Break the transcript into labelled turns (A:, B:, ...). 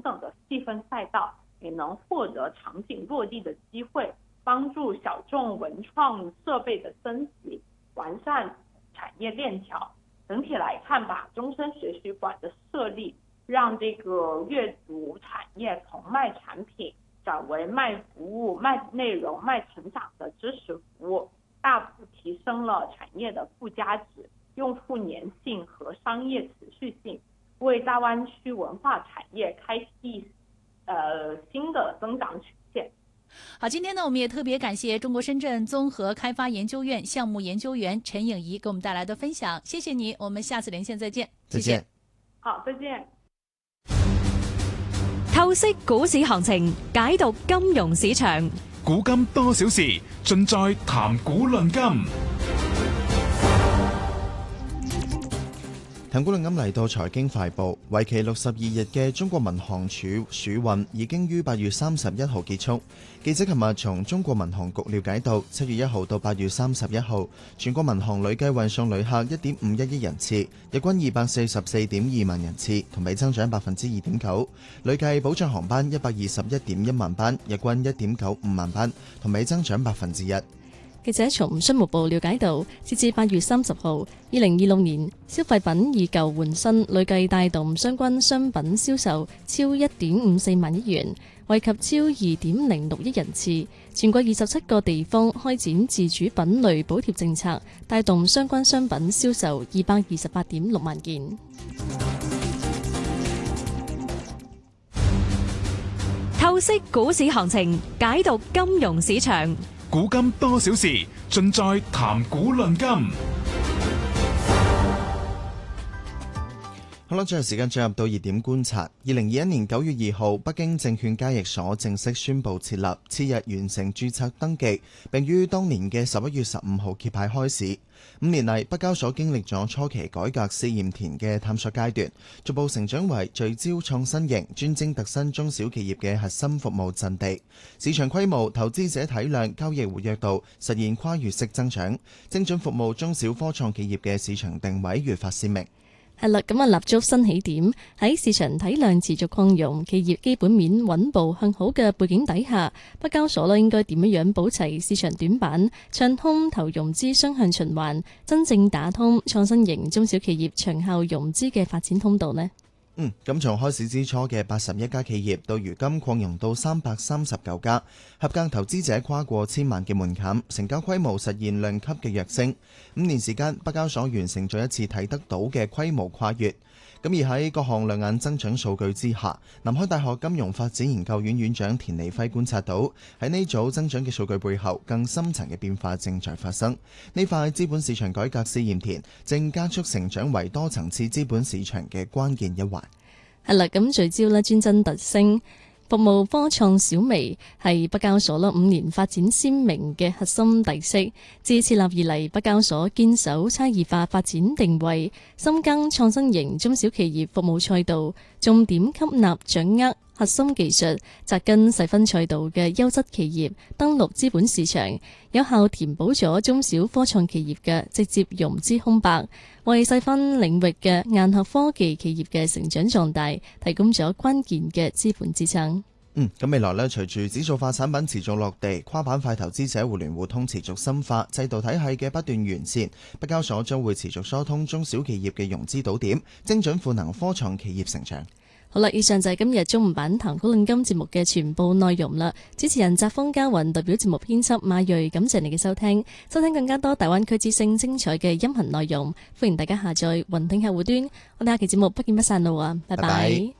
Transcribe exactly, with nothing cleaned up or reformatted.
A: 等的细分赛道，也能获得场景落地的机会，帮助小众文创设备的升级，完善产业链条。整体来看吧，终身学习馆的设立，让这个阅读产业从卖产品转为卖服务、卖内容、卖成长的知识服务，大幅提升了产业的附加值、用户粘性和商业持续性，为大湾区文化产业开辟呃新的增长曲线。
B: 好，今天呢，我们也特别感谢中国深圳综合开发研究院项目研究员陈颖怡给我们带来的分享，谢谢你，我们下次连线再見。
C: 再見。
A: 好，再見。
D: 透析股市行情，解讀金融市場，
E: 古今多小事，盡在談股論金。
C: 談股論金嚟到財經快報，為期六十二日嘅中國民航處暑運已經於八月三十一號結束。記者琴日從中國民航局了解到，七月一號到八月三十一號，全國民航累計運送旅客一點五一億人次，日均二百四十四點二萬人次，同比增長百分之二點九。累計保障航班一百二十一點一萬班，日均一點九五萬班，同比增長百分之一。
F: 記者從商務部了解到，截至八月三十號，二零二六年消費品以舊換新，累計帶動相關商品銷售超一點五四萬億元，惠及超二點零六億人次。全國二十七個地方開展自主品類補貼政策，帶動相關商品銷售二百二十八點六萬件。
D: 透析股市行情，解讀金融市場。
E: 古今多小事，盡在談股論金。
C: 好啦，最後時間進入到熱點觀察。二零二一年九月二號，北京證券交易所正式宣布設立，次日完成註冊登記，並於當年嘅十一月十五號揭牌開市。五年嚟，北交所經歷咗初期改革試驗田嘅探索階段，逐步成長為聚焦創新型、專精特新中小企業嘅核心服務陣地。市場規模、投資者體量、交易活躍度實現跨越式增長，精準服務中小科創企業嘅市場定位越發鮮明。
F: 係啦，咁啊立足新起點，喺市場體量持續擴容、企業基本面穩步向好嘅背景底下，北交所咧應該點樣樣保齊市場短板，暢通投融資雙向循環，真正打通創新型中小企業長效融資嘅發展通道呢？
C: 嗯，咁從開市之初嘅八十一家企業，到如今擴容到三百三十九家，合格投資者跨過千萬嘅門檻，成交規模實現量級嘅躍升。五年時間，北交所完成咗一次睇得到嘅規模跨越。咁而喺各項亮眼增長數據之下，南開大學金融發展研究院院長田利輝觀察到，喺呢組增長嘅數據背後，更深層嘅變化正在發生。呢塊資本市場改革試驗田正加速成長為多層次資本市場嘅關鍵一環。
F: 係啦，咁聚焦咧專增特升，服務科創小微係北交所啦五年發展鮮明嘅核心特色。自設立以嚟，北交所堅守差異化發展定位，深耕創新型中小企業服務賽道，重點吸納掌握核心技術，扎根細分賽道嘅優質企業，登陸資本市場，有效填補咗中小科創企業嘅直接融資空白，為細分領域嘅硬核科技企業嘅成長壯大提供咗關鍵嘅資本支撐。
C: 嗯，咁未來呢，隨住指數化產品持續落地，跨板塊投資者互聯互通持續深化，制度體系嘅不斷完善，北交所將會持續疏通中小企業嘅融資島點，精準賦能科創企業成長。
F: 好啦，以上就係今日中午版談股論金節目嘅全部內容啦。主持人澤峰嘉雲代表節目編輯馬瑞，感謝你嘅收聽。收聽更加多大灣區之聲精彩嘅音頻內容，歡迎大家下載雲聽客戶端。我哋下期節目不見不散咯，拜拜。拜拜。